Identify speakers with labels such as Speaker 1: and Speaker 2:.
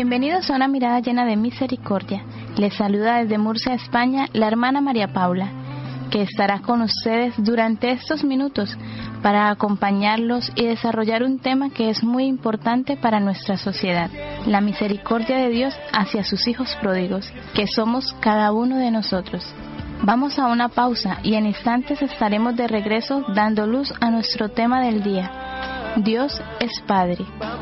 Speaker 1: Bienvenidos a una mirada llena de misericordia. Les saluda desde Murcia, España, la hermana María Paula, que estará con ustedes durante estos minutos para acompañarlos y desarrollar un tema que es muy importante para nuestra sociedad: la misericordia de Dios hacia sus hijos pródigos, que somos cada uno de nosotros. Vamos a una pausa y en instantes estaremos de regreso dando luz a nuestro tema del día: Dios es Padre.